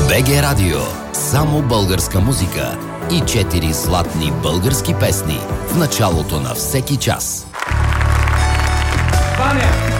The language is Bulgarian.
БГ Радио. Само българска музика и 4 златни български песни в началото на всеки час. Ваня!